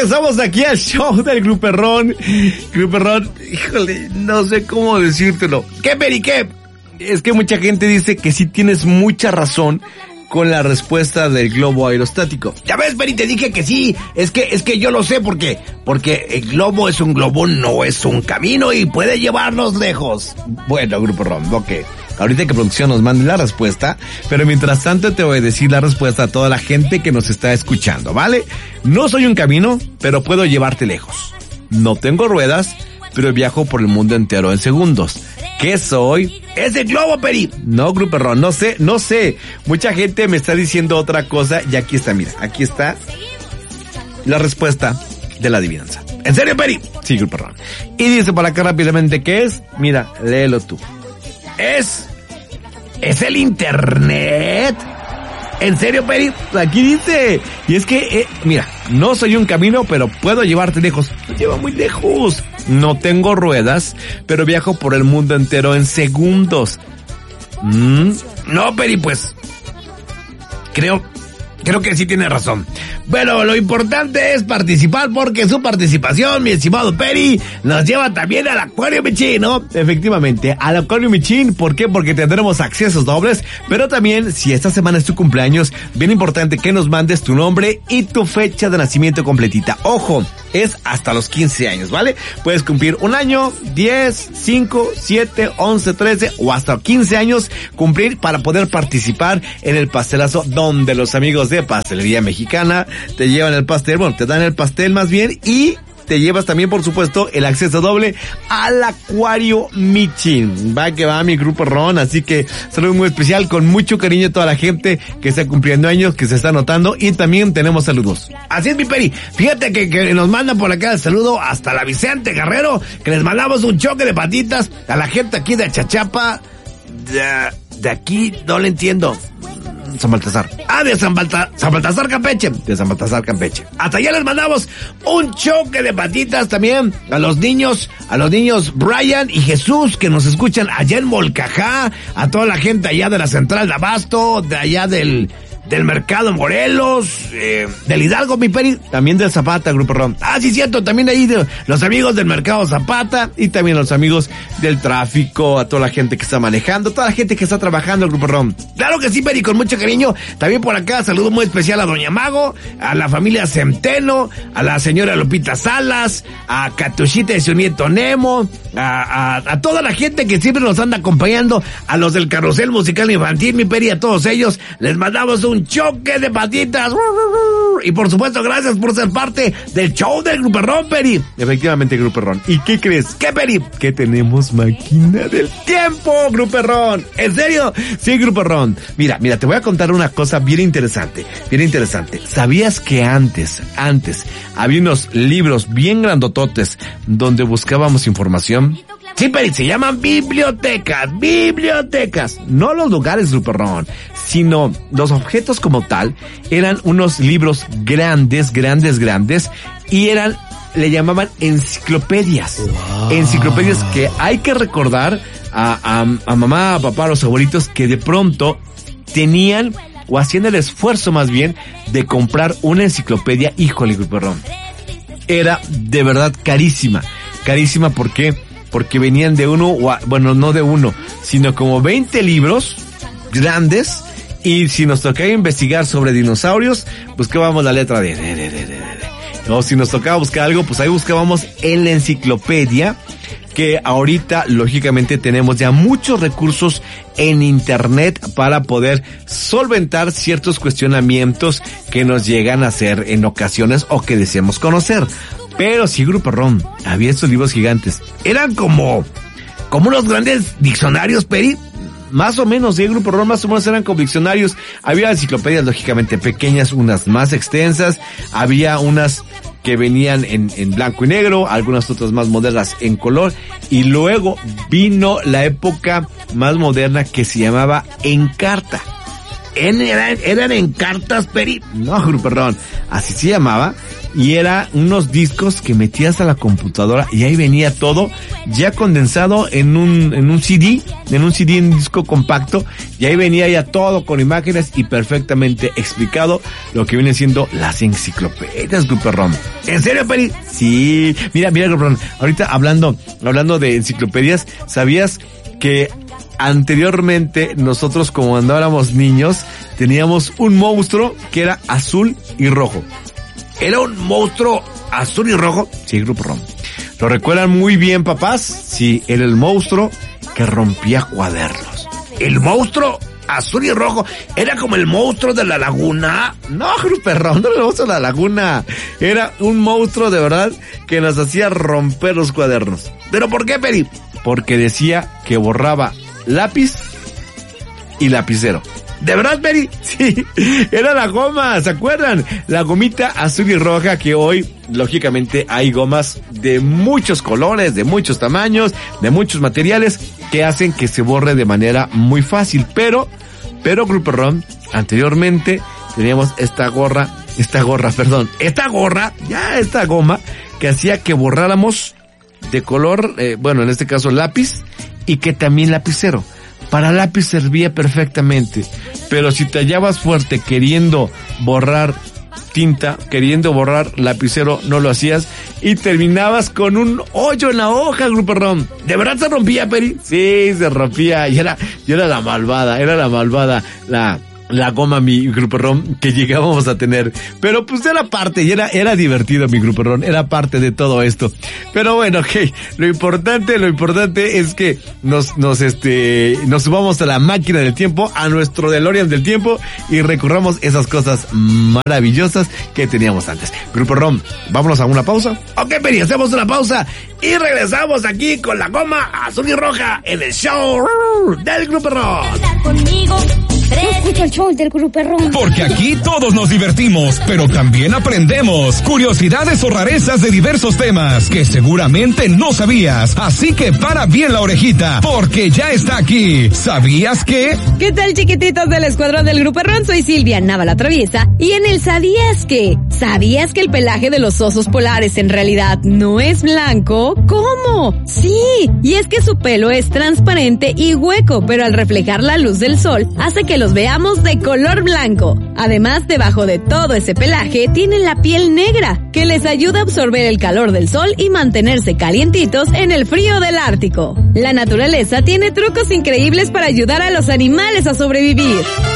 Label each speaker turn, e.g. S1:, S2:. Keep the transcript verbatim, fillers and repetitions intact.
S1: regresamos aquí al show del Gruperrón. Gruperrón, híjole, no sé cómo decírtelo. ¿Qué, Peri, qué? Es que mucha gente dice que sí tienes mucha razón con la respuesta del globo aerostático. Ya ves, Peri, te dije que sí. Es que, es que yo lo sé porque, porque el globo es un globo, no es un camino y puede llevarnos lejos. Bueno, Gruperrón, ok. Ahorita que producción nos mande la respuesta, pero mientras tanto te voy a decir la respuesta a toda la gente que nos está escuchando, ¿vale? No soy un camino, pero puedo llevarte lejos. No tengo ruedas, pero viajo por el mundo entero en segundos. ¿Qué soy? ¡Es el globo, Peri! No, Gruperrón, no sé, no sé. Mucha gente me está diciendo otra cosa y aquí está, mira, aquí está la respuesta de la adivinanza. ¿En serio, Peri? Sí, Gruperrón. Y dice por acá rápidamente, ¿qué es? Mira, léelo tú. Es... ¿Es el internet? ¿En serio, Peri? Aquí dice. Y es que, eh, mira, no soy un camino, pero puedo llevarte lejos. Me lleva muy lejos. No tengo ruedas, pero viajo por el mundo entero en segundos. ¿Mm? No, Peri, pues... Creo... Creo que sí tiene razón. Bueno, lo importante es participar porque su participación, mi estimado Peri, nos lleva también al Acuario Michin, ¿no? Efectivamente, al Acuario Michin. ¿Por qué? Porque tendremos accesos dobles, pero también, si esta semana es tu cumpleaños, bien importante que nos mandes tu nombre y tu fecha de nacimiento completita. Ojo, es hasta los quince años, ¿vale? Puedes cumplir un año, diez, cinco, siete, once, trece o hasta quince años cumplir para poder participar en el pastelazo donde los amigos de Pastelería Mexicana te llevan el pastel, bueno, te dan el pastel más bien y te llevas también, por supuesto, el acceso doble al Acuario Michin. Va que va mi Gruperrón, así que saludo muy especial, con mucho cariño a toda la gente que está cumpliendo años, que se está anotando y también tenemos saludos. Así es, mi Peri. Fíjate que, que nos mandan por acá el saludo hasta la Vicente Guerrero, que les mandamos un choque de patitas a la gente aquí de Chachapa. De, de aquí no le entiendo. San Baltasar. Ah, de San, Balta, San Baltasar Campeche. De San Baltasar Campeche. Hasta allá les mandamos un choque de patitas también a los niños, a los niños Brian y Jesús que nos escuchan allá en Molcajá, a toda la gente allá de la Central de Abasto, de allá del... del Mercado Morelos, eh, del Hidalgo, mi Peri, también del Zapata, Gruperrón. Ah, sí, cierto, también ahí de los amigos del Mercado Zapata y también los amigos del tráfico, a toda la gente que está manejando, toda la gente que está trabajando, Gruperrón. Claro que sí, Peri, con mucho cariño. También por acá, saludo muy especial a Doña Mago, a la familia Centeno, a la señora Lupita Salas, a Catuchita y su nieto Nemo, a, a, a toda la gente que siempre nos anda acompañando, a los del Carrusel Musical Infantil, mi Peri, a todos ellos, les mandamos un un choque de patitas. Y por supuesto, gracias por ser parte del show del Gruperrón, Peri. Efectivamente, Gruperrón. ¿Y qué crees? ¿Qué, Peri? Que tenemos máquina del tiempo, Gruperrón. ¿En serio? Sí, Gruperrón. Mira, mira, te voy a contar una cosa bien interesante. Bien interesante. ¿Sabías que antes, antes, había unos libros bien grandototes donde buscábamos información? Sí, Peri, se llaman bibliotecas, bibliotecas. No los lugares, Gruperrón, sino los objetos como tal. Eran unos libros grandes, grandes, grandes, y eran, le llamaban enciclopedias. Wow. Enciclopedias que hay que recordar a, a, a mamá, a papá, a los abuelitos que de pronto tenían o hacían el esfuerzo más bien de comprar una enciclopedia. Híjole, Gruperrón, era de verdad carísima, carísima. ¿Por qué? Porque venían de uno, bueno, no de uno, sino como veinte libros grandes, y si nos tocaba investigar sobre dinosaurios, buscábamos la letra D, D, D, D, D, D. O si nos tocaba buscar algo, pues ahí buscábamos en la enciclopedia, que ahorita, lógicamente, tenemos ya muchos recursos en internet para poder solventar ciertos cuestionamientos que nos llegan a hacer en ocasiones o que deseamos conocer. Pero sí, Gruperrón, había estos libros gigantes. Eran como, como unos grandes diccionarios, Peri. Más o menos, sí, Gruperrón, más o menos eran como diccionarios. Había enciclopedias, lógicamente, pequeñas, unas más extensas. Había unas que venían en, en blanco y negro, algunas otras más modernas en color. Y luego vino la época más moderna que se llamaba Encarta. eran, eran en cartas, Peri. No, Grupo Perrón, así se llamaba. Y era unos discos que metías a la computadora y ahí venía todo ya condensado en un, en un C D, en un C D, en un disco compacto, y ahí venía ya todo con imágenes y perfectamente explicado lo que vienen siendo las enciclopedias, Grupo Perrón. ¿En serio, Peri? Sí. Mira, mira, Grupo Perrón, ahorita hablando, hablando de enciclopedias, ¿sabías que anteriormente nosotros, como cuando éramos niños, teníamos un monstruo que era azul y rojo? ¿Era un monstruo azul y rojo? Sí, Grupo Perrón. ¿Lo recuerdan muy bien, papás? Sí, era el monstruo que rompía cuadernos. ¿El monstruo azul y rojo era como el monstruo de la laguna? No, Grupo Perrón, no era el monstruo de la laguna. Era un monstruo de verdad que nos hacía romper los cuadernos. ¿Pero por qué, Peri? Porque decía que borraba lápiz y lapicero. ¿De verdad, Peri? Sí, era la goma, ¿se acuerdan? La gomita azul y roja, que hoy, lógicamente, hay gomas de muchos colores, de muchos tamaños, de muchos materiales, que hacen que se borre de manera muy fácil. Pero, pero, Grupo Perrón, anteriormente teníamos esta gorra, esta gorra, perdón, esta gorra, ya esta goma, que hacía que borráramos de color, eh, bueno, en este caso lápiz, y que también lapicero. Para lápiz servía perfectamente, pero si te hallabas fuerte queriendo borrar tinta, queriendo borrar lapicero, no lo hacías y terminabas con un hoyo en la hoja, Grupo Perrón. ¿De verdad se rompía, Peri? Sí, se rompía y era, y era la malvada, era la malvada, la... la goma, mi Grupo Perrón, que llegábamos a tener. Pero pues era parte, y era, era divertido, mi Grupo Perrón, era parte de todo esto. Pero bueno, ok, lo importante, lo importante es que nos, nos, este, nos subamos a la máquina del tiempo, a nuestro DeLorean del tiempo, y recorramos esas cosas maravillosas que teníamos antes. Grupo Perrón, vámonos a una pausa. Ok, Peri, hacemos una pausa, y regresamos aquí con la goma azul y roja, en el show del Grupo Perrón.
S2: Conmigo. Escucha el show del Grupo Perrón.
S3: Porque aquí todos nos divertimos, pero también aprendemos curiosidades o rarezas de diversos temas que seguramente no sabías. Así que para bien la orejita, porque ya está aquí. ¿Sabías que?
S4: ¿Qué tal, chiquititos del escuadrón del Grupo Perrón? Soy Silvia Nava la Traviesa. Y en el ¿sabías que? ¿Sabías que el pelaje de los osos polares en realidad no es blanco? ¿Cómo? Sí, y es que su pelo es transparente y hueco, pero al reflejar la luz del sol hace que los veamos de color blanco. Además, debajo de todo ese pelaje tienen la piel negra, que les ayuda a absorber el calor del sol y mantenerse calientitos en el frío del Ártico. La naturaleza tiene trucos increíbles para ayudar a los animales a sobrevivir.